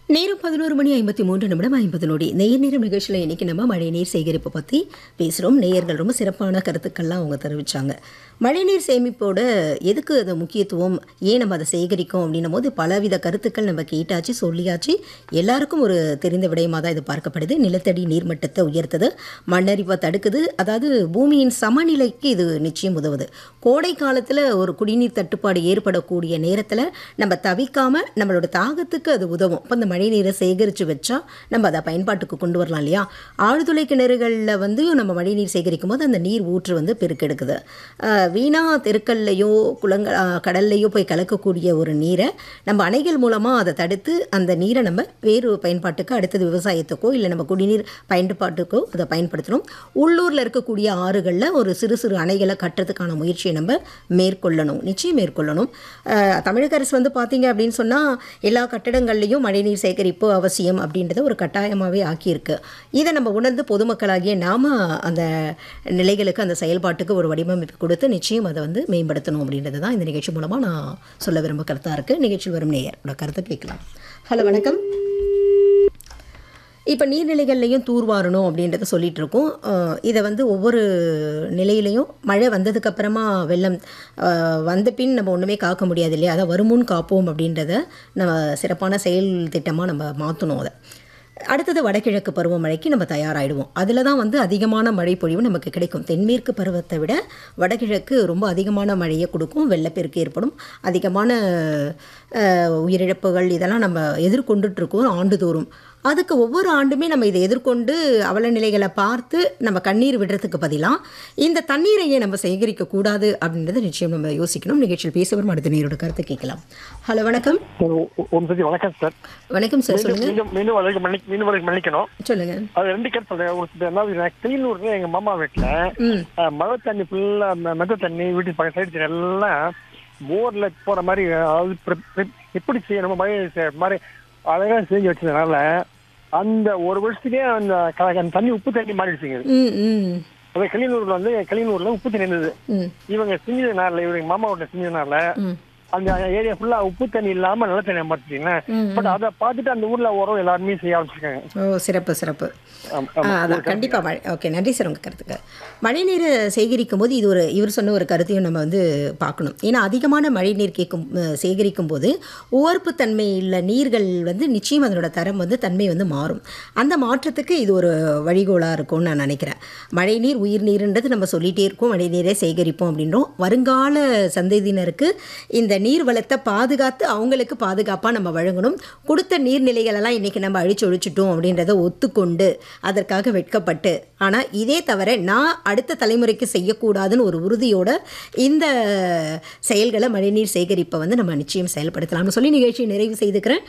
நேரம் 11:53 நேர் நிகழ்ச்சியில் இன்றைக்கி நம்ம மழைநீர் சேகரிப்பை பற்றி பேசுகிறோம். நேயர்கள் ரொம்ப சிறப்பான கருத்துக்கள்லாம் அவங்க தெரிவித்தாங்க. மழைநீர் சேமிப்போட எதுக்கு அது முக்கியத்துவம், ஏன் நம்ம அதை சேகரிக்கும் அப்படின்னும் போது பலவித கருத்துக்கள் நம்ம கேட்டாச்சு, சொல்லியாச்சு. எல்லாருக்கும் ஒரு தெரிந்த விடயமாக தான் இது பார்க்கப்படுது. நிலத்தடி நீர்மட்டத்தை உயர்த்துது, மண்ணரிப்பை தடுக்குது, அதாவது பூமியின் சமநிலைக்கு இது நிச்சயம் உதவுது. கோடை காலத்தில் ஒரு குடிநீர் தட்டுப்பாடு ஏற்படக்கூடிய நேரத்தில் நம்ம தவிக்காமல் நம்மளோட தாகத்துக்கு அது உதவும். இப்போ இந்த மழை நீரை சேகரித்து வச்சா நம்ம அதை பயன்பாட்டுக்கு கொண்டு வரலாம் இல்லையா. ஆழ்துளை கிணறுகளில் நம்ம மழை நீர் சேகரிக்கும் போது அந்த நீர் ஊற்று பெருக்கெடுக்குது. வீணா தெருக்கல்லையோ கடல்லையோ போய் கலக்கக்கூடிய ஒரு நீரை நம்ம அணைகள் மூலமாக அதை தடுத்து அந்த நீரை நம்ம வேறு பயன்பாட்டுக்கு, அடுத்தது விவசாயத்துக்கோ இல்லை நம்ம குடிநீர் பயன்பாட்டுக்கோ அதை பயன்படுத்தணும். உள்ளூரில் இருக்கக்கூடிய ஆறுகளில் ஒரு சிறு சிறு அணைகளை கட்டுறதுக்கான முயற்சியை நம்ம மேற்கொள்ளணும், நிச்சயம் மேற்கொள்ளணும். தமிழக அரசு பார்த்தீங்க அப்படின்னு சொன்னால் எல்லா கட்டடங்கள்லையும் மழைநீர் சேகரிப்பு அவசியம் அப்படின்றத ஒரு கட்டாயமாகவே ஆக்கியிருக்கு. இதை நம்ம உணர்ந்து பொதுமக்களாகிய நாம் அந்த நிலைகளுக்கு, அந்த செயல்பாட்டுக்கு ஒரு வடிவமைப்பு கொடுத்து நிச்சயம் அதை மேம்படுத்தணும் அப்படின்றது தான் இந்த நிகழ்ச்சி மூலமாக நான் சொல்ல விரும்ப கருத்தாக இருக்குது. நிகழ்ச்சியில் வரும் நேயரோட கருத்தை கேட்கலாம். ஹலோ, வணக்கம். இப்போ நீர்நிலைகள்லையும் தூர்வாரணும் அப்படின்றத சொல்லிகிட்டு இருக்கோம். இதை ஒவ்வொரு நிலையிலையும் மழை வந்ததுக்கப்புறமா வெள்ளம் வந்த பின் நம்ம ஒன்றுமே காக்க முடியாது இல்லையா. அதை வருமுன் காப்போம் அப்படின்றத நம்ம சிறப்பான செயல் திட்டமாக நம்ம மாற்றணும். அதை அடுத்தது வடகிழக்கு பருவமழைக்கு நம்ம தயாராகிடுவோம். அதில் தான் அதிகமான மழை பொழிவு நமக்கு கிடைக்கும். தென்மேற்கு பருவத்தை விட வடகிழக்கு ரொம்ப அதிகமான மழையை கொடுக்கும். வெள்ளப்பெருக்கு ஏற்படும், அதிகமான உயிரிழப்புகள் இதெல்லாம் நம்ம எதிர்கொண்டுட்ருக்கோம் ஆண்டுதோறும். அதுக்கு ஒவ்வொரு ஆண்டுமே நம்ம இதை எதிர்கொண்டு அவல நிலைகளை பார்த்து நம்ம கண்ணீர் விடுறதுக்கு பதிலாக இந்த தண்ணீரையே நம்ம சேகரிக்கக்கூடாது அப்படின்றத நிச்சயம் நம்ம யோசிக்கணும். நிகழ்ச்சியில் பேச வரும் அடுத்த நீரோட கருத்தை கேட்கலாம். ஹலோ, வணக்கம். வணக்கம் சார். வணக்கம் சார், சொல்லுங்க. மன்னிக்கணும், சொல்லுங்க. அது ரெண்டு கேட்டு சொல்றேன். கிளீனூர்ல எங்க மாமா வீட்டுல மழை தண்ணி ஃபுல்லா மெத்த தண்ணி வீட்டு பக்கம் சைடு எல்லாம் போர்ல போற மாதிரி, அதாவது எப்படி செய்யணும் மாதிரி அழகா செஞ்சு வச்சதுனால அந்த ஒரு வருஷத்துக்கே அந்த தண்ணி உப்பு தண்ணி மாறிடுச்சுங்க. அதே கிளியனூர்ல உப்பு தண்ணி இருந்தது. இவங்க செஞ்சதுனால, இவங்க மாமாவோட செஞ்சதுனால அந்த ஏரியா ஃபுல்லா உப்பு தண்ணி இல்லாம நல்ல தண்ணி மாத்திட்டீங்கன்னா, பட் அதை பார்த்துட்டு அந்த ஊர்ல உரம் எல்லாருமே செய்ய ஆரம்பிச்சிருக்காங்க. ஓ, சிறப்பு சிறப்பு. அதான் கண்டிப்பா. ஓகே, நன்றி சார் உங்க கருத்துக்கு. மழை நீரை சேகரிக்கும் போது இது இவர் சொன்ன ஒரு கருத்தையும் நம்ம பார்க்கணும். ஏன்னா அதிகமான மழை நீர் சேகரிக்கும் போது உவர்ப்பு தன்மை உள்ள நீர்கள் நிச்சயம் அதனோட தரம் தன்மை மாறும். அந்த மாற்றத்துக்கு இது ஒரு வழிகோலாக இருக்கும்னு நான் நினைக்கிறேன். மழை நீர் உயிர் நீர்ன்றது நம்ம சொல்லிகிட்டே இருக்கோம். மழை நீரை சேகரிப்போம் அப்படின்றோம். வருங்கால சந்ததியினருக்கு இந்த நீர் வளத்தை பாதுகாத்து அவங்களுக்கு பாதுகாப்பாக நம்ம வழங்கணும். கொடுத்த நீர்நிலைகளெல்லாம் இன்றைக்கி நம்ம ஒழிச்சிட்டோம் அப்படின்றத ஒத்துக்கொண்டு அதற்காக வெட்கப்பட்டு, ஆனால் இதே தவிர நான் அடுத்த தலைமுறைக்கு செய்யக்கூடாதுன்னு ஒரு உறுதியோட இந்த செயல்களை மழைநீர் சேகரிப்பை நம்ம நிச்சயம் செயல்படுத்தலாம்னு சொல்லி நிகழ்ச்சியை நிறைவு செய்துக்கிறேன்.